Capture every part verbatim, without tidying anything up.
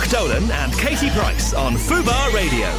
Mark Dolan and Katie Price on Fubar Radio.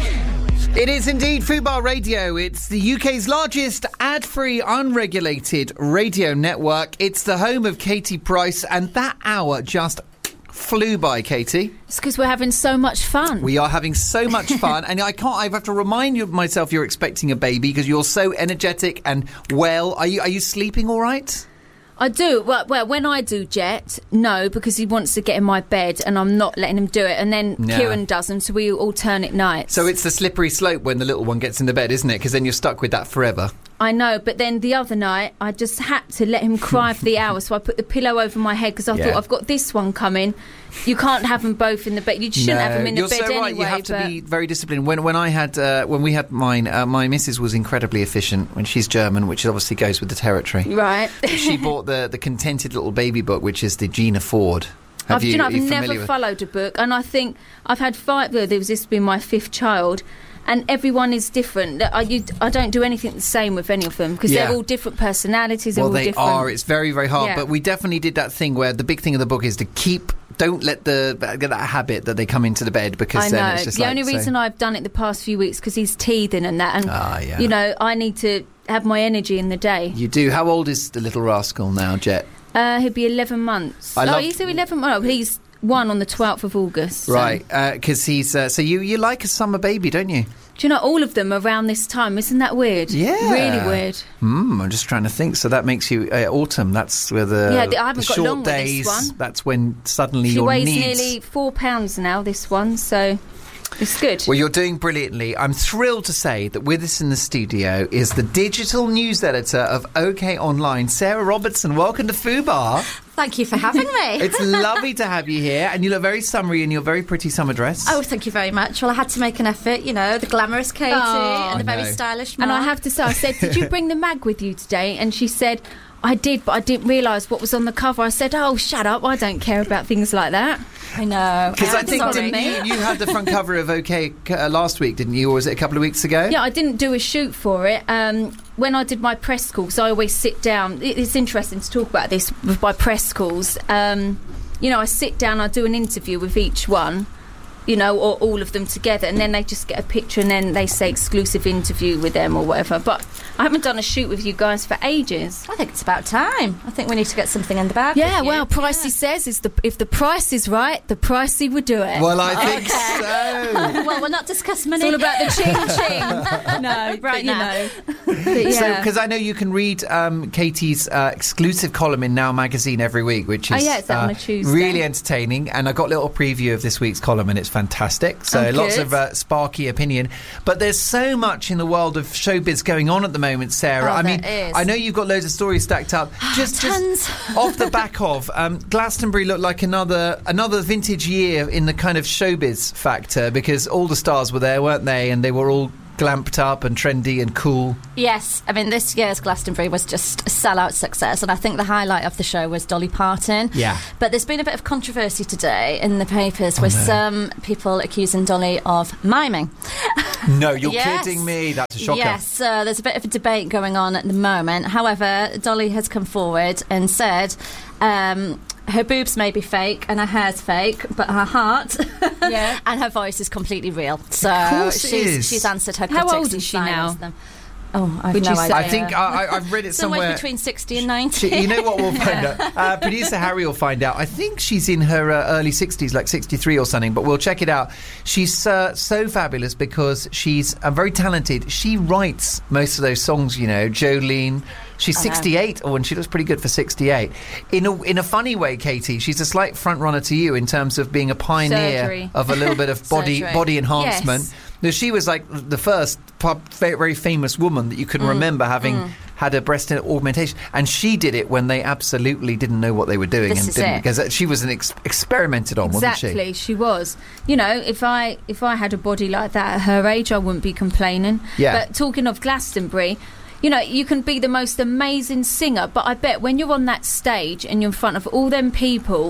It is indeed Fubar Radio. It's the U K's largest ad-free, unregulated radio network. It's the home of Katie Price, and that hour just flew by, Katie. It's because we're having so much fun. We are having so much fun, and I can't. I have to remind you myself you're expecting a baby because you're so energetic and well. Are you? Are you sleeping all right? I do. Well, well, when I do Jet, no, because he wants to get in my bed and I'm not letting him do it. And then No. Kieran doesn't, so we alternate nights. So it's the slippery slope when the little one gets in the bed, isn't it? Because then you're stuck with that forever. I know, but then the other night I just had to let him cry for the hour, so I put the pillow over my head because I Yeah. thought, I've got this one coming. You can't have them both in the bed. You shouldn't No, have them in the you're bed so anyway. right. You have to but be very disciplined. When when I had uh, when we had mine, uh, my missus was incredibly efficient. When she's German, which obviously goes with the territory. Right. She bought the the Contented Little Baby book, which is the Gina Ford. Have I've, you? you know, are I've you never familiar with- followed a book, and I think I've had five. Well, there was this being my fifth child, and everyone is different. I, you, I don't do anything the same with any of them because Yeah. they're all different personalities. They're Well, all they different. are. It's very very hard. Yeah. But we definitely did that thing where the big thing of the book is to keep. Don't let the get that habit that they come into the bed because I then know. it's just the like, only so- reason I've done it the past few weeks because he's teething and that, and Ah, yeah. you know, I need to have my energy in the day. You do. How old is the little rascal now, Jet? Uh, he'll be eleven months. I oh, love- he's eleven months. Oh, he's one on the twelfth of August. so- Right, because he's uh, so you you like a summer baby, don't you? Do you know all of them around this time? Isn't that weird? Yeah. Really weird. Hmm, I'm just trying to think. So that makes you uh, autumn. That's where the, Yeah, I haven't the got short long with this days. one. That's when suddenly She your weighs needs. nearly four pounds now, this one, so it's good. Well, you're doing brilliantly. I'm thrilled to say that with us in the studio is the digital news editor of OK Online, Sarah Robertson. Welcome to Fubar. Thank you for having me. It's lovely to have you here, and you look very summery in your very pretty summer dress. Oh, thank you very much. Well, I had to make an effort, you know, the glamorous Katie Oh. and the I very know. stylish And Mark. I have to say, I said, did you bring the mag with you today? And she said, I did, but I didn't realise what was on the cover. I said, oh, shut up, I don't care about things like that. I know. Because I I'm think sorry. didn't you, you had the front cover of OK uh, last week, didn't you? Or was it a couple of weeks ago? Yeah, I didn't do a shoot for it. Um, when I did my press calls, I always sit down. It- It's interesting to talk about this with my press calls. Um, you know, I sit down, I do an interview with each one, you know, or all of them together, and then they just get a picture and then they say exclusive interview with them or whatever. But I haven't done a shoot with you guys for ages. I think it's about time. I think we need to get something in the bag. Yeah, with you. well, Pricey says is the if the price is right, the Pricey would do it. Well, I think so. Well, we'll not discuss money. It's all about the ching ching. No, Right but, you now. know. But, So, yeah. because I know you can read um, Katie's uh, exclusive column in Now Magazine every week, which Oh, is yeah, it's out on uh, a Tuesday. really entertaining. And I got a little preview of this week's column, and it's fantastic. So Oh, lots good. of uh, sparky opinion. But there's so much in the world of showbiz going on at the moment, Sarah. Oh, I mean, there is. I know you've got loads of stories stacked up. Just, Tons. just off the back of um, Glastonbury looked like another another vintage year in the kind of showbiz factor because all the stars were there, weren't they? And they were all glamped up and trendy and cool. Yes, I mean, this year's Glastonbury was just a sellout success, and I think the highlight of the show was Dolly Parton. Yeah. But there's been a bit of controversy today in the papers with no. some people accusing Dolly of miming. No, you're Yes. kidding me. That's a shocker. Yes, uh, there's a bit of a debate going on at the moment. However, Dolly has come forward and said um, her boobs may be fake and her hair's fake, but her heart Yeah. and her voice is completely real. So Of course it she's, is. she's answered her How critics old and is she now? silenced them. Oh, I've Would no you say- idea. I think I, I, I've read it somewhere, somewhere. between sixty and ninety. She, you know what we'll find out? Uh, producer Harry will find out. I think she's in her uh, early sixties, like sixty-three or something, but we'll check it out. She's uh, so fabulous because she's uh, very talented. She writes most of those songs, you know, Jolene. She's I know. sixty-eight, oh, and she looks pretty good for sixty-eight. In a, in a funny way, Katie, she's a slight front runner to you in terms of being a pioneer Surgery. of a little bit of body Surgery. body enhancement. Yes. Now, she was like the first pub, very famous woman that you can Mm. remember having had a breast augmentation, and she did it when they absolutely didn't know what they were doing, This and is didn't it. because she was an ex- experimented on, Exactly, wasn't she? she was. You know, if I if I had a body like that at her age, I wouldn't be complaining. Yeah. But talking of Glastonbury, you know, you can be the most amazing singer, but I bet when you're on that stage and you're in front of all them people,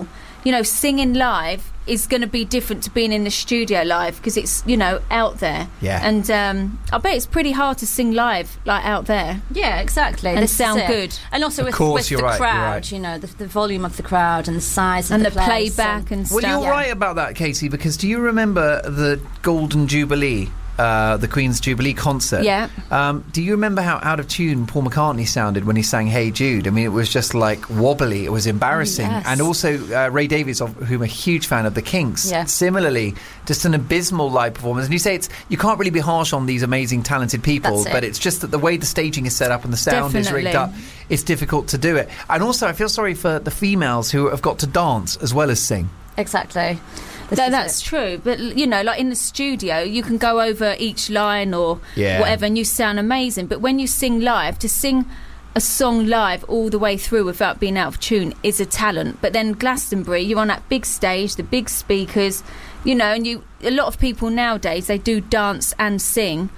you know, singing live is going to be different to being in the studio live because it's, you know, out there. Yeah. And um, I bet it's pretty hard to sing live, like, out there. Yeah, exactly. And This is sound it. good. And also Of with, course, with you're the right, you're crowd, right. you know, the, the volume of the crowd and the size And of the the, place playback and Well, stuff. you're Yeah. right about that, Katie, because do you remember the Golden Jubilee, uh, the Queen's Jubilee concert? Yeah. Um, do you remember how out of tune Paul McCartney sounded when he sang Hey Jude? I mean, it was just like wobbly. It was embarrassing. Yes. And also uh, Ray Davies, of whom I'm a huge fan of the Kinks, Yeah. similarly, just an abysmal live performance. And you say it's you can't really be harsh on these amazing, talented people, That's it. but it's just that the way the staging is set up and the sound is rigged Definitely. up, it's difficult to do it. And also, I feel sorry for the females who have got to dance as well as sing. Exactly. This No, is that's it. true. But, you know, like in the studio, you can go over each line or Yeah. whatever and you sound amazing. But when you sing live, to sing a song live all the way through without being out of tune is a talent. But then Glastonbury, you're on that big stage, the big speakers, you know, and you a lot of people nowadays, they do dance and sing.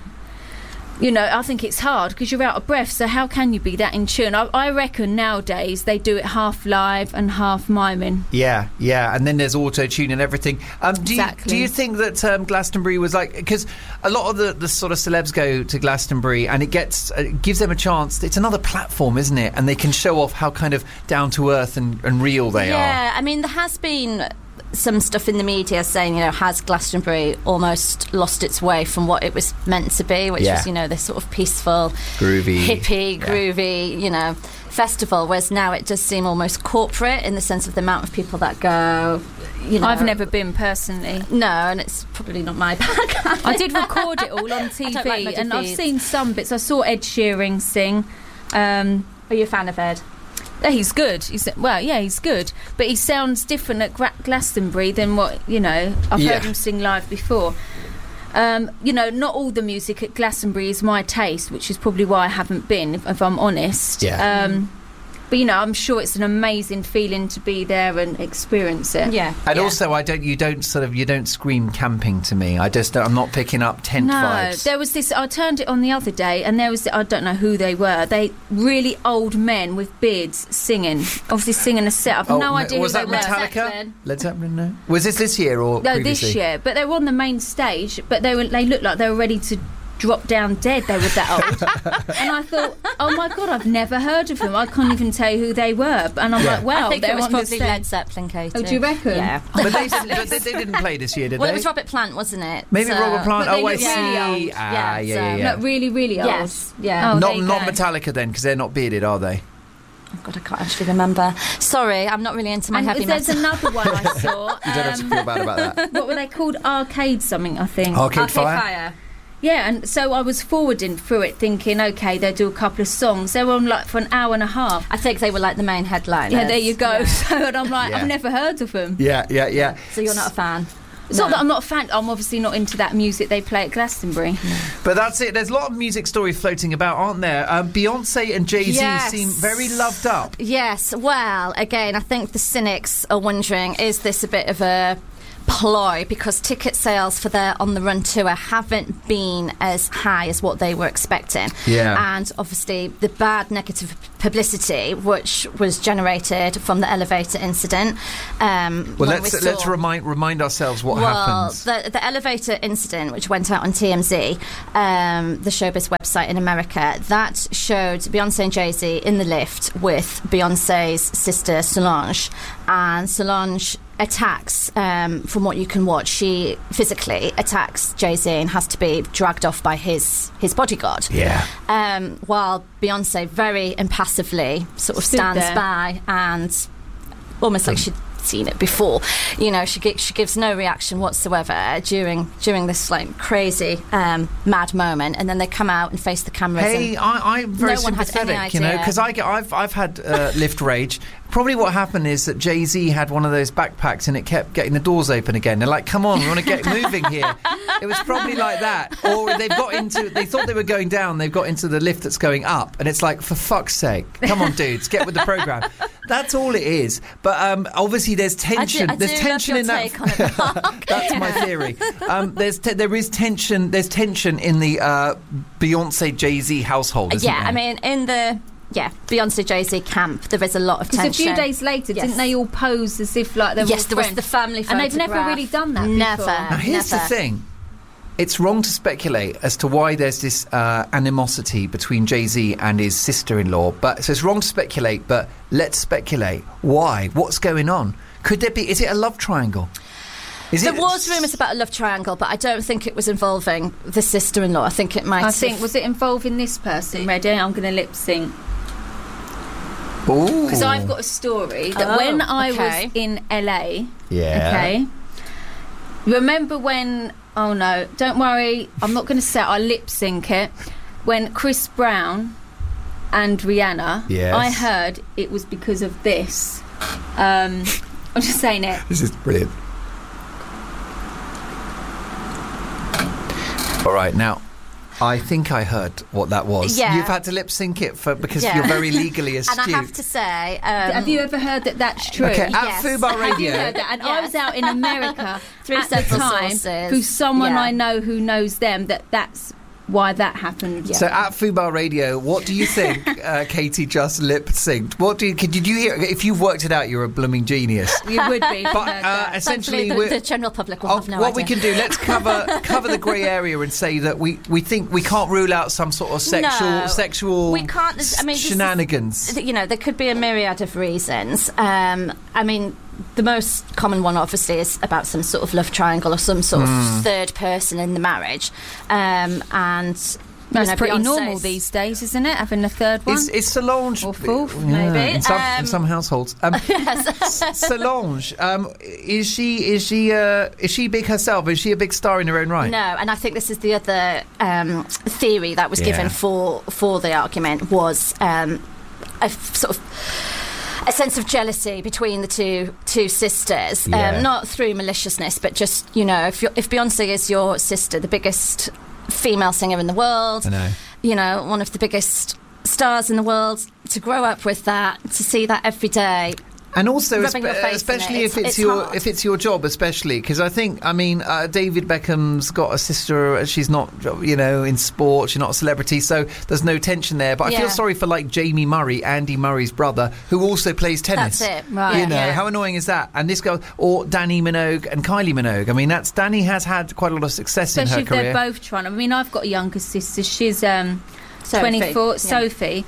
You know, I think it's hard because you're out of breath. So how can you be that in tune? I, I reckon nowadays they do it half live and half miming. Yeah, yeah, and then there's auto tune and everything. Um, do Exactly. you do you think that um, Glastonbury was like because a lot of the, the sort of celebs go to Glastonbury and it gets uh, it gives them a chance. It's another platform, isn't it? And they can show off how kind of down to earth and, and real they are. Yeah, I mean, there has been some stuff in the media saying, you know, has Glastonbury almost lost its way from what it was meant to be, which Yeah. was, you know, this sort of peaceful, Groovy. hippie, Yeah. groovy, you know, festival, whereas now it does seem almost corporate in the sense of the amount of people that go, you know. I've never been personally. No, and it's probably not my bag. I did record it all on T V, I don't like muddy and I've feet. seen some bits. I saw Ed Sheeran sing. Um, Are you a fan of Ed? yeah, he's good. He's well, yeah, he's good, but he sounds different at Gra- Glastonbury than what you know. I've Yeah. heard him sing live before. Um, you know, not all the music at Glastonbury is my taste, which is probably why I haven't been, if, if I'm honest. Yeah. Um, but you know, I'm sure it's an amazing feeling to be there and experience it. Yeah. And yeah. also, I don't. You don't sort of. You don't scream camping to me. I just. I'm not picking up tent No, vibes. there was this. I turned it on the other day, and there was. I don't know who they were. They really old men with beards singing. Obviously, singing a set. I've Oh, no ma- idea was who that they were. Metallica? Zeppelin. Led Zeppelin? No. Was this this year or No, previously? this year. But they were on the main stage. But they were. They looked like they were ready to drop down dead. They were that old. And I thought, oh my god, I've never heard of them. I can't even tell you who they were. And I'm Yeah. like, wow, I think they're it was on the probably stage. Led Zeppelin, Katie. Oh, do you reckon? Yeah. But they, didn't, but they, they didn't play this year, did Well, they? it was Robert Plant, wasn't it? Maybe So- Robert Plant. But they Oh, I look see. really old. Ah, Yeah, yeah, yeah, so- yeah. Not really, really old. Yes. Yeah. Oh, not there you not go. Metallica then, because they're not bearded, are they? Oh God, I can't actually remember. Sorry, I'm not really into my And heavy there's metal. another one I saw. You don't have to um, feel bad about that. what were they called? Arcade something, I think. Arcade, Arcade Fire. Fire. Yeah, and so I was forwarding through it thinking, okay, they'll do a couple of songs. They were on like for an hour and a half. I think they were like the main headliners. Yeah, there you go. Yeah. So and I'm like, Yeah. I've never heard of them. Yeah, yeah, yeah. So you're not a fan? It's not that I'm not a fan. I'm obviously not into that music they play at Glastonbury. But that's it. There's a lot of music stories floating about, aren't there? Um, Beyonce and Jay-Z Yes. seem very loved up. Yes. Well, again, I think the cynics are wondering, is this a bit of a ploy, because ticket sales for their On the Run tour haven't been as high as what they were expecting. Yeah. And obviously the bad negative publicity which was generated from the elevator incident. Um, Well, when let's we let's saw- remind remind ourselves what well, happens. the, the elevator incident, which went out on T M Z, um, the showbiz website in America, that showed Beyonce and Jay-Z in the lift with Beyonce's sister Solange, and Solange attacks, um, from what you can watch, she physically attacks Jay-Z and has to be dragged off by his his bodyguard. Yeah. Um, while Beyonce very impassively sort of Stood stands there. by and almost like she'd seen it before. You know, she gi- she gives no reaction whatsoever during during this like crazy um, mad moment, and then they come out and face the cameras. Hey, and I, I'm very No one had any sympathetic, you know, idea. because I get, I've I've had uh, lift rage. Probably what happened is that Jay-Z had one of those backpacks and it kept getting the doors open again. They're like, come on, we want to get moving here. It was probably like that. Or they've got into, they thought they were going down, they've got into the lift that's going up. And it's like, for fuck's sake, come on, dudes, get with the programme. That's all it is. But um, obviously there's tension. I do, I there's do tension love in your that. take on it, Mark. That's my theory. Um, there's te- there is tension. There's tension in the uh, Beyonce Jay-Z household. Isn't yeah, there? I mean, in the yeah, Beyonce Jay-Z camp. There is a lot of Because tension. a few days later, Yes. didn't they all pose as if like they were Yes, all there was friends? the family and they've never photograph. really done that Never. before. Now, here's Never. the thing. It's wrong to speculate as to why there's this uh, animosity between Jay-Z and his sister-in-law. But so it's wrong to speculate, but let's speculate. Why? What's going on? Could there be... Is it a love triangle? Is There it, was rumours about a love triangle, but I don't think it was involving the sister-in-law. I think it might I have... think, was it involving this person? Ready? I'm going to lip sync. Ooh. Because I've got a story that Oh, when I okay. was in L A, Yeah. okay, remember when... Oh, no, don't worry. I'm not going to say it. I lip sync it. When Chris Brown and Rihanna, Yes. I heard it was because of this. Um, I'm just saying it. This is brilliant. All right, now, I think I heard what that was. Yeah. You've had to lip sync it for because Yeah. you're very legally astute. And I have to say... Um, Have you ever heard that that's true? Okay, at Yes. Fubar Have you Radio. heard that? And I Yes. was out in America Through at the several time, sources. who's someone Yeah. I know who knows them, that that's why that happened. So at Fubar Radio, what do you think uh, Katie just lip synced? What do you, did you hear? If you've worked it out, you're a blooming genius. You would be. But uh, essentially, Hopefully the, we're, the general public will oh, have no what idea. we can do, let's cover cover the grey area and say that we, we think we can't rule out some sort of sexual No, sexual we can't. I mean, this is- shenanigans. you know, there could be a myriad of reasons. Um, I mean, the most common one, obviously, is about some sort of love triangle or some sort Hmm. of third person in the marriage. Um, and you That's know, pretty Beyonce's- normal these days, isn't it? Having a third one. Is, is Solange Or fourth, Yeah, maybe. in some, in Um, some households? Um, Solange, um, is she is she uh, is she big herself? Is she a big star in her own right? No, and I think this is the other um, theory that was Yeah. given for for the argument was um, a f- sort of a sense of jealousy between the two two sisters, Yeah. um, not through maliciousness, but just, you know, if you're, if Beyonce is your sister, the biggest female singer in the world, I know. you know, one of the biggest stars in the world, to grow up with that, to see that every day. And also, Rubbing your espe- face in especially it. if It's- it's, it's your hard. if it's your job, especially because I think I mean uh, David Beckham's got a sister. She's not, you know, in sport. She's not a celebrity, so there's no tension there. But I feel Yeah. sorry for like Jamie Murray, Andy Murray's brother, who also plays tennis. That's it, right. You know, Yeah. how annoying is that? And this guy, or Danny Minogue and Kylie Minogue. I mean, that's Danny has had quite a lot of success Especially in if her career. they're both trying. I mean, I've got a younger sister. She's um, Sophie, twenty-four, yeah. Sophie.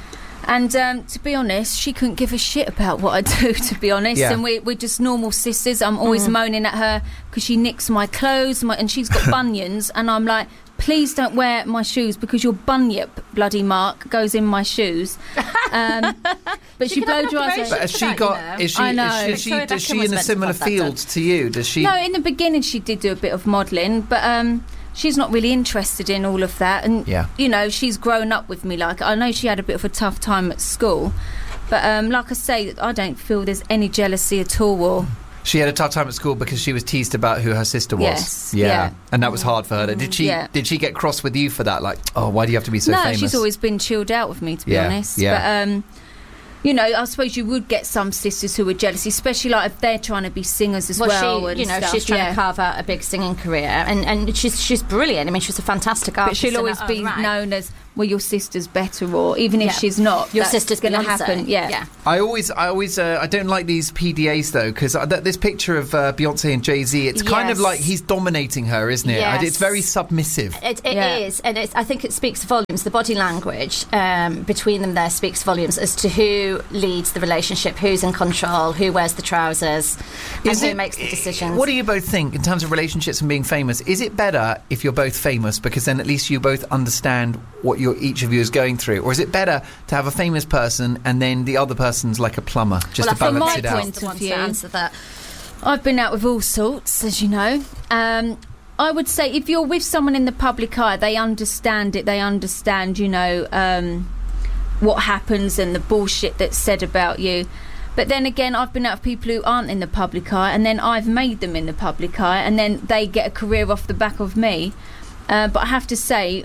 And um, to be honest, she couldn't give a shit about what I do, to be honest. Yeah. And we, we're just normal sisters. I'm always Mm. moaning at her because she nicks my clothes, my, and she's got bunions. And I'm like, please don't wear my shoes because your bunyip, bloody mark, goes in my shoes. Um, but she, She could have blow an dries operation. it. But has for she that, you got? know. Is she? I know. Is she, is she, Victoria is she Beckham was in a meant to similar have that field done. to you? Does she? No, in the beginning she did do a bit of modelling, but um, she's not really interested in all of that. And, Yeah. you know, she's grown up with me. Like, I know she had a bit of a tough time at school, but um, like I say, I don't feel there's any jealousy at all. Or She had a tough time at school because she was teased about who her sister was. Yes, yeah. yeah. And that was hard for her. Did she Yeah. did she get cross with you for that? Like, oh, why do you have to be so no, famous? she's always been chilled out with me, to be Yeah, honest. yeah. But, um, you know, I suppose you would get some sisters who are jealous, especially like if they're trying to be singers as well. Well, she, and you know, stuff, she's trying yeah. to carve out a big singing career, and, and she's she's brilliant. I mean, she's a fantastic But artist. she'll in always her be own right. known as, well, your sister's better, or even if Yeah. she's not, Your that's sister's going to Beyonce. happen. Yeah. yeah. I always, I always, uh, I don't like these P D As though because th- this picture of uh, Beyonce and Jay Z, it's kind of Yes. like he's dominating her, isn't it? Yes. It's very submissive. It, it Yeah. is, and it's, I think it speaks volumes. The body language um, between them there speaks volumes as to who leads the relationship, who's in control, who wears the trousers, and Is who it- makes the decisions. What do you both think in terms of relationships and being famous? Is it better if you're both famous because then at least you both understand what you're, each of you is going through, or is it better to have a famous person and then the other person's like a plumber just well, to I think balance my it out? point- the ones view. to answer that. I've been out with all sorts, as you know. Um, I would say if you're with someone in the public eye, they understand it. They understand, you know, um, what happens and the bullshit that's said about you. But then again, I've been out with people who aren't in the public eye, and then I've made them in the public eye, and then they get a career off the back of me. Uh, but I have to say,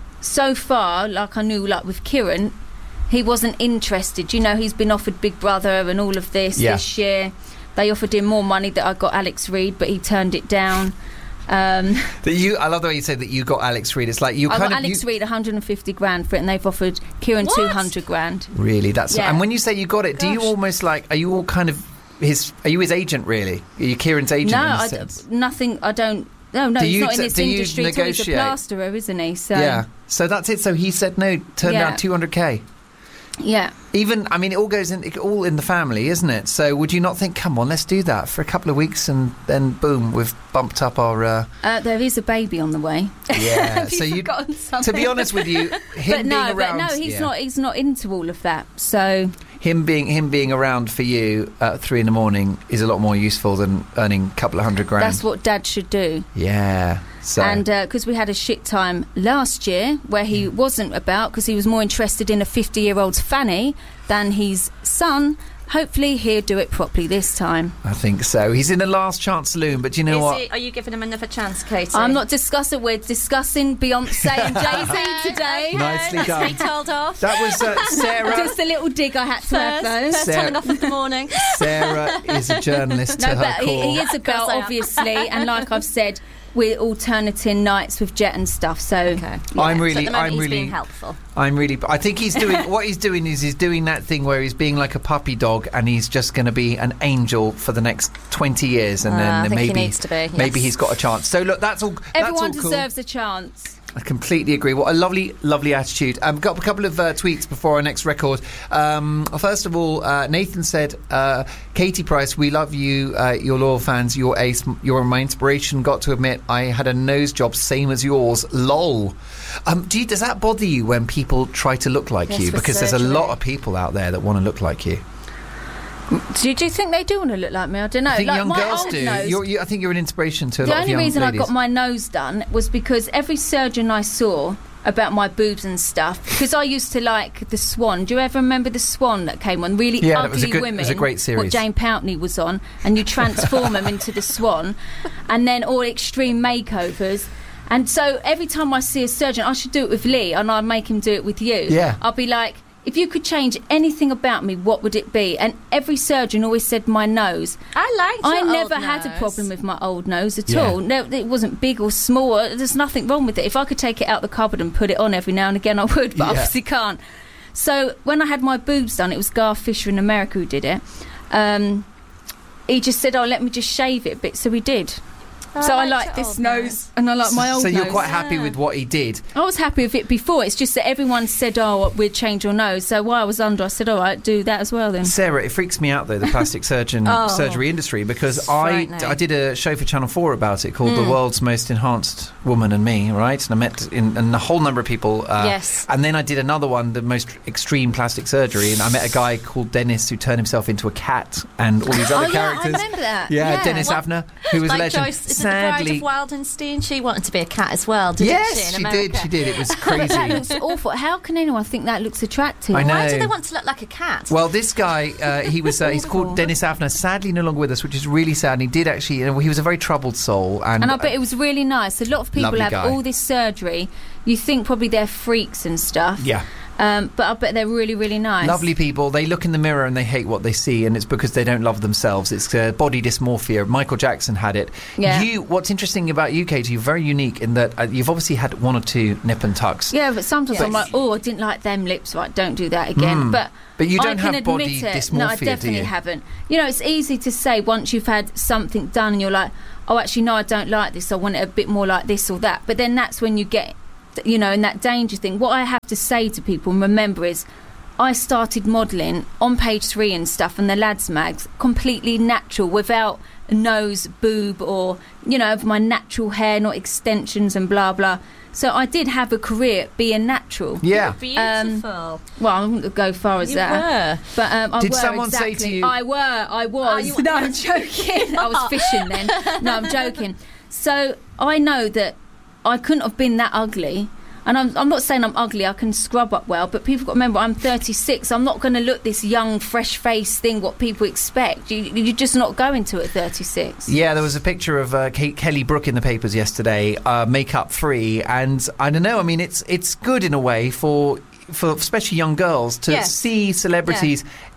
so far, like I knew, like with Kieran, he wasn't interested. You know, he's been offered Big Brother and all of this Yeah. this year. They offered him more money that I got Alex Reid, but he turned it down. Um, that you, I love the way you say that you got Alex Reid. It's like you I kind got of Alex you, Reid one hundred fifty grand for it, and they've offered Kieran What? two hundred grand. really. That's Yeah. and when you say you got it, do you Gosh. almost like? Are you all kind of his? Are you his agent? Really? Are you Kieran's agent? No, in a I d- sense? nothing. I don't. No, no, Do he's you not in t- this do you industry at all. He's a negotiate? plasterer, isn't he? So Yeah. So that's it. So he said no. Turned Yeah. down two hundred k. yeah. Even, I mean, it all goes in, it, all in the family, isn't it? So would you not think, come on, let's do that for a couple of weeks, and then boom, we've bumped up our. Uh, Uh, there is a baby on the way. yeah. Have so you you, forgotten to something? be honest with you, him but no, being around, but no, he's yeah. not. He's not into all of that. So him being him being around for you at three in the morning is a lot more useful than earning a couple of hundred grand. that's what Dad should do. Yeah. So And because we had a shit time last year where he wasn't about, because he was more interested in a fifty-year-old's fanny than his son. Hopefully he'll do it properly this time. I think so. He's in the last chance saloon, but do you know Is what? he, are you giving him another chance, Katie? I'm not discussing. We're discussing Beyonce and Jay-Z today. Nicely done. He told off. That was uh, Sarah. Just a little dig I had to have First, though. first Sarah- telling off of the morning. Sarah is a journalist to No, her but he, core. he is about, course I am. obviously, and like I've said, we're alternating nights with Jet and stuff. So Okay. yeah. I'm So really, at the moment I'm he's really, being helpful. I'm really. I think he's doing what he's doing is he's doing that thing where he's being like a puppy dog, and he's just going to be an angel for the next twenty years, and Uh, then I think he maybe needs to be, maybe yes. he's got a chance. So look, that's all. Everyone that's all deserves a chance. Cool. I completely agree. What a lovely, lovely attitude. I've um, got a couple of uh, tweets before our next record. Um, first of all, uh, Nathan said, uh, Katie Price, we love you, uh, your loyal fans, your ace, you're my inspiration. Got to admit, I had a nose job, same as yours. Lol. Um, do you, does that bother you when people try to look like Yes, you? for Because there's a surgery. lot of people out there that want to look like you. Do, do you think they do want to look like me? I don't know. I think like young my girls old do. nose, You're, you, I think you're an inspiration to a the lot of only young reason ladies. I got my nose done was because every surgeon I saw about my boobs and stuff, because I used to like the Swan. Do you ever remember the Swan that came on? Really Yeah, it ugly was a good- it women. was a great What series. Jane Pountney was on, and you transform them into the Swan, and then all extreme makeovers. And so every time I see a surgeon, I should do it with Lee, and I'll make him do it with you. Yeah. I'll be like, if you could change anything about me, what would it be? And every surgeon always said my nose. I liked I your never old had a nose. problem with my old nose at Yeah. all. No, it wasn't big or small. There's nothing wrong with it. If I could take it out the cupboard and put it on every now and again, I would, but Yeah. obviously can't. So when I had my boobs done, it was Garth Fisher in America who did it. Um, he just said, "Oh, let me just shave it a bit," so he did. Oh, so I liked like your this old nose, and I like my old so you're nose. quite happy with what he did. I was happy with it before. It's just that everyone said, "Oh, we'd change your nose." So while I was under, I said, "All right, do that as well then." Sarah, it freaks me out though, the plastic surgeon Oh. surgery industry, because It's I, frightening. I did a show for Channel four about it called Mm. The World's Most Enhanced Woman and Me, right? And I met in, and a whole number of people. Uh, Yes. And then I did another one, the most extreme plastic surgery, and I met a guy called Dennis who turned himself into a cat and all these Oh other yeah, characters. I remember that. Yeah, Dennis What- Avner, who was like a legend. Joyce, is it the Bride of Wildenstein? She wanted to be a cat as well, didn't yes, she? In she America? did. She did. It was But crazy. that looks awful. How can anyone think that looks attractive? I know. Why do they want to look like a cat? Well, this guy, uh, he was, uh, he's called Awful. Dennis Avner, sadly no longer with us, which is really sad. And he did actually, you know, he was a very troubled soul. And, And I bet it was really nice. A lot of people Lovely have guy. all this surgery. You think probably they're freaks and stuff. yeah. Um, but I bet they're really, really nice. Lovely people. They look in the mirror and they hate what they see, and it's because they don't love themselves. It's uh, body dysmorphia. Michael Jackson had it. Yeah. You. What's interesting about you, Katie, you're very unique in that uh, you've obviously had one or two nip and tucks. Yeah, but sometimes Yes. I'm like, oh, I didn't like them lips. Right, don't do that again. Mm. But But you I don't can have body admit it. dysmorphia, No, I do definitely you? haven't. You know, it's easy to say once you've had something done and you're like, oh, actually, no, I don't like this. I want it a bit more like this or that. But then that's when you get, you know, in that danger thing. What I have to say to people and remember is, I started modelling on Page Three and stuff and the lads mags completely natural, without a nose, boob, or, you know, my natural hair, not extensions and blah blah. So I did have a career being natural. Yeah. Beautiful. Well, I wouldn't go as far as you that. were. But um, I Did were, someone say exactly. to you- I were, I was. Oh, you- no, I'm joking. I was fishing then. No, I'm joking. So I know that I couldn't have been that ugly. And I'm, I'm not saying I'm ugly, I can scrub up well, but people got to remember I'm thirty-six. I'm not going to look this young, fresh face thing, what people expect. You, you're just not going to at thirty-six. Yeah, there was a picture of uh, Kate, Kelly Brook in the papers yesterday, uh, makeup free, and I don't know. I mean, it's it's good in a way for for especially young girls to Yes. see celebrities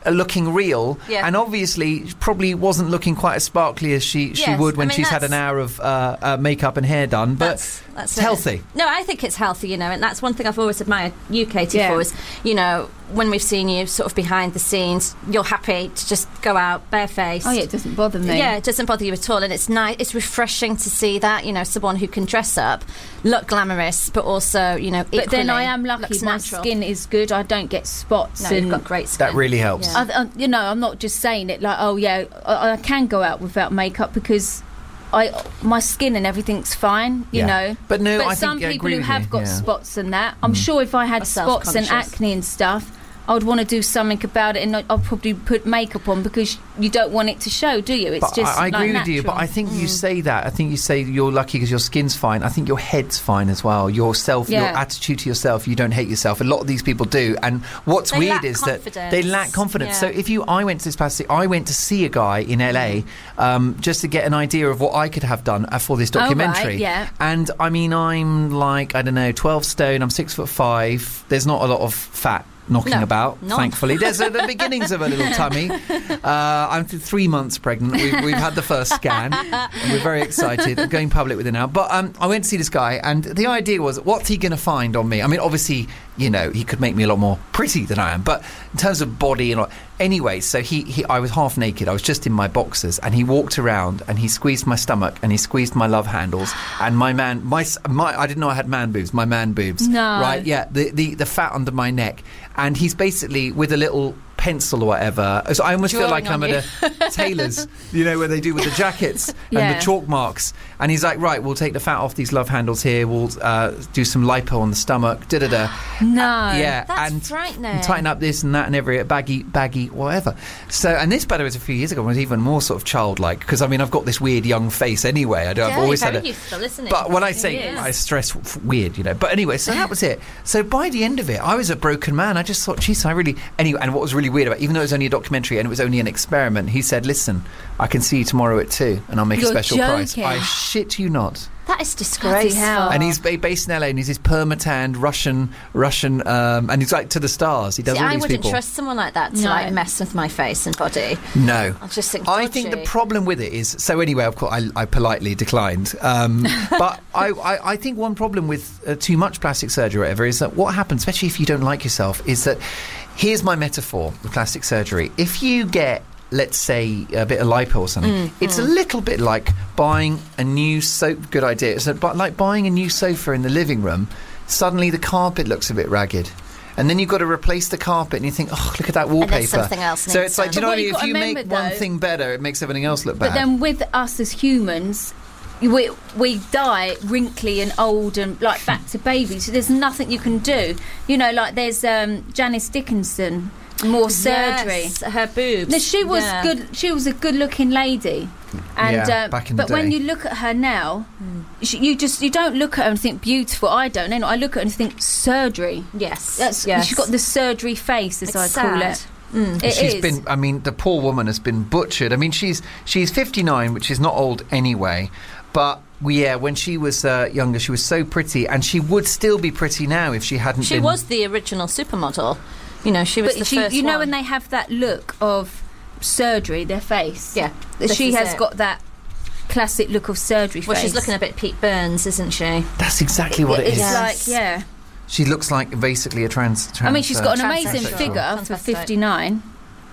uh, looking real, Yeah. and obviously probably wasn't looking quite as sparkly as she, she Yes, would when I mean, she's had that's- an hour of uh, uh, makeup and hair done. But That's, that's it's it. healthy. No, I think it's healthy, you know, and that's one thing I've always admired you, Katie, Yeah. for is, you know, when we've seen you sort of behind the scenes, you're happy to just go out barefaced. Oh yeah, it doesn't bother me. Yeah, it doesn't bother you at all, and it's nice. It's refreshing to see that, you know, someone who can dress up, look glamorous, but also, you know, But then I equally am lucky. looks My natural. skin is good. I don't get spots. No, and you've got great skin. That really helps. Yeah. I, I, you know, I'm not just saying it like, oh yeah, I, I can go out without makeup because I my skin and everything's fine. You Yeah. know, But no, but I some think I people agree who with have you, got yeah. spots and that, I'm sure if I had Are spots and self-conscious. acne and stuff, I would want to do something about it, and I'd I'd probably put makeup on because you don't want it to show, do you? It's But just I, I agree like with you, but natural. I think you say that. I think you say you're lucky because your skin's fine. I think your head's fine as well. Your self, your Yeah. attitude to yourself. You don't hate yourself. A lot of these people do. And what's They weird lack is that confidence. they lack confidence. Yeah. So if you, I went to this plastic, I went to see a guy in L A um, just to get an idea of what I could have done uh, for this Oh, right, documentary. yeah. And I mean, I'm like I don't know, twelve stone. I'm six foot five. There's not a lot of fat knocking No, about, none. thankfully. There's uh, the beginnings of a little tummy. Uh, I'm th- three months pregnant. We've, we've had the first scan. And we're very excited. I'm going public with it now. But um, I went to see this guy, and the idea was, what's he going to find on me? I mean, obviously, you know, he could make me a lot more pretty than I am. But in terms of body and all... Anyway, so he, he, I was half naked. I was just in my boxers, and he walked around and he squeezed my stomach and he squeezed my love handles and my man, my, s- my I didn't know I had man boobs. My man boobs, No. right? Yeah, the, the the fat under my neck, and he's basically with a little pencil or whatever. So I almost feel Drawing like I'm on at a tailor's, you know, where they do with the jackets Yeah. and the chalk marks. And he's like, right, we'll take the fat off these love handles here. We'll uh, do some lipo on the stomach. Da da da. no. Yeah, That's and, frightening. and tighten up this and that and every baggy, baggy, whatever. So, and this, by the way, was a few years ago. When I was even more sort of childlike because I mean, I've got this weird young face anyway. I don't. Yeah, I've always very had a. youthful, isn't it? But when I It say is. I stress f- weird, you know. But anyway, so that was it. So by the end of it, I was a broken man. I just thought, geez, I really. Anyway, and what was really weird about, even though it was only a documentary and it was only an experiment, he said, "Listen, I can see you tomorrow at two, and I'll make You're a special price." joking. I shit you not. That is Bloody disgraceful. hell. And he's ba- based in L A, and he's this permatanned Russian, Russian, um, and he's like to the stars. He does See, all I these wouldn't people. trust someone like that to No. like mess with my face and body. No. I just think. I think the dodgy. problem with it is, so anyway, of course, I, I politely declined. Um, but I, I, I think one problem with uh, too much plastic surgery or whatever is that what happens, especially if you don't like yourself, is that here's my metaphor with plastic surgery. If you get, let's say, a bit of lipo or something, Mm, it's a little bit like buying a new sofa. Good idea. It's a, but like buying a new sofa in the living room. Suddenly the carpet looks a bit ragged. And then you've got to replace the carpet, and you think, oh, look at that wallpaper. something else so needs it's like, do you done. know what I But mean? what If you've you gotta make remember, one though- thing better, it makes everything else look But bad. then with us as humans, we we die wrinkly and old and like back to babies. So there's nothing you can do. You know, like there's um, Janice Dickinson, more surgery. Yes, her boobs. No, she was Yeah. good. She was a good-looking lady, and Yeah, uh, back in the but when day. you look at her now, she, you just you don't look at her and think beautiful. I don't. Anyway, I look at her and think surgery. Yes. That's yes. she's got the surgery face, as It's I sad. call it. Mm. It She's is. been. I mean, the poor woman has been butchered. I mean, she's she's fifty-nine, which is not old anyway. But yeah, when she was uh, younger, she was so pretty, and she would still be pretty now if she hadn't. She been... was the original supermodel. You know, she was But the she, first you know one. when they have that look of surgery, their face. Yeah, that this she is has it. got that classic look of surgery Well, face. she's looking a bit Pete Burns, isn't she? That's exactly what it it's is. Yes. like yeah. She looks like basically a trans. trans I mean, she's got an uh, amazing Transsexual. figure for Fantastic. fifty-nine.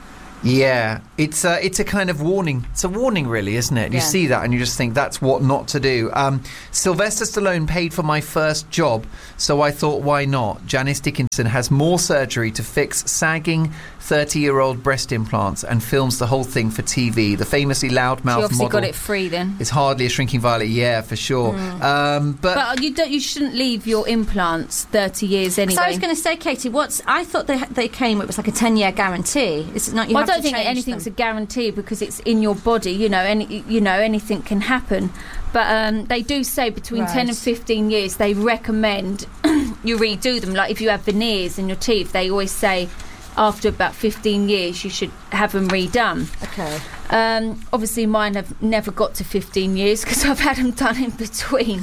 Yeah, it's a, it's a kind of warning. It's a warning, really, isn't it? You Yeah. see that and you just think that's what not to do. Um, Sylvester Stallone paid for my first job, so I thought, why not? Janice Dickinson has more surgery to fix sagging thirty-year-old breast implants and films the whole thing for T V. The famously She loudmouth obviously model got it free then. is hardly a shrinking violet. Yeah, for sure. Um, but, But you don't. You shouldn't leave your implants thirty years anyway. So I was going to say, Katie, what's? I thought they they came. It was like a ten-year guarantee. Is it not? You Well, I have don't to think change anything's them. a guarantee because it's in your body. You know, any you know anything can happen. But um, they do say between ten and Right. fifteen years they recommend you redo them. Like if you have veneers in your teeth, they always say after about fifteen years, you should have them redone. Okay. Um, obviously, mine have never got to fifteen years because I've had them done in between.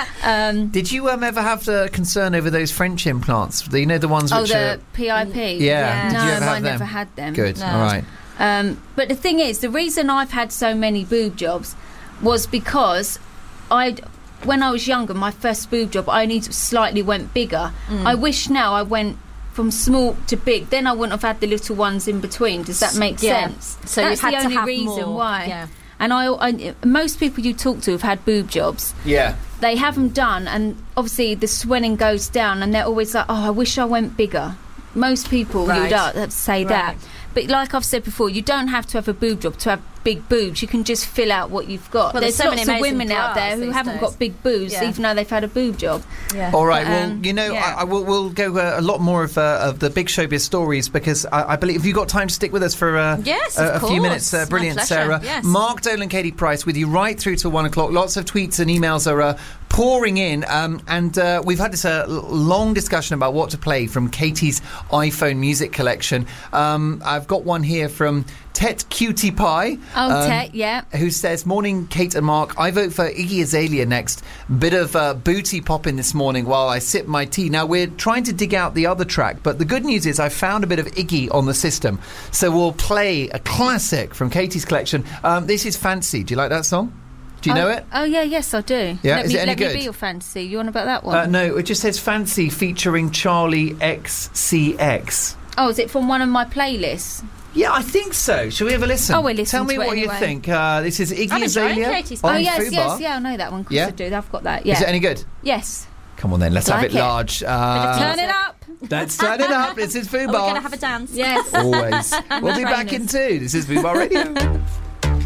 um, Did you um, ever have the concern over those French implants? The, you know, the ones oh, which the are... P I P? Yeah. Yeah. Did No, you ever have mine them? never had them. Good, No. all right. Um, but the thing is, the reason I've had so many boob jobs was because I, when I was younger, my first boob job, I only slightly went bigger. Mm. I wish now I went from small to big. Then I wouldn't have had the little ones in between. Does that make Yeah. sense? So that's you've had the to only have reason more. why. Yeah. And I, I, most people you talk to who've had boob jobs, Yeah. they have them done, and obviously the swelling goes down, and they're always like, "Oh, I wish I went bigger." Most people Right. who'd uh, say that. Right. But like I've said before, you don't have to have a boob job to have big boobs. You can just fill out what you've got. Well, there's there's so lots many of amazing women out there bras who these haven't days. got big boobs, Yeah. even though they've had a boob job. Yeah. All right. But, Well, um, you know, yeah. I, I will, we'll go uh, a lot more of uh, of the big showbiz stories because I, I believe. Have you got time to stick with us for uh, Yes, a, of a few course. minutes? Uh, My brilliant, pleasure, Sarah. yes. Mark Dolan, Katie Price, with you right through to one o'clock. Lots of tweets and emails are uh, pouring in, um, and uh, we've had this uh, l- long discussion about what to play from Katie's iPhone music collection. Um, I've got one here from Tet Cutie Pie. Oh, um, Tet, yeah. Who says, "Morning, Kate and Mark. I vote for Iggy Azalea next. Bit of uh, booty popping this morning while I sip my tea." Now, we're trying to dig out the other track, but the good news is I found a bit of Iggy on the system. So we'll play a classic from Katie's collection. Um, this is Fancy. Do you like that song? Do you oh, know it? Oh, yeah, yes, I do. Yeah, let is me, it any let good? me be your fantasy. You on about that one? Uh, no, it just says Fancy featuring Charlie X C X. Oh, is it from one of my playlists? Yeah, I think so. Shall we have a listen? Oh, we'll listen Tell me to it what you anyway. think. Uh, this is Iggy I'm enjoying Azalea Katie's on oh, yes, Fubar. yes, yeah, I know that one. Of course Yeah? I do. I've got that, yeah. Is it any good? Yes. Come on then, let's have Like it it. large. Uh, Turn it up. Let's turn it up. This is Fubar. Are we going to have a dance? Yes. Always. We'll be back in trainers. two. This is Fubar Radio.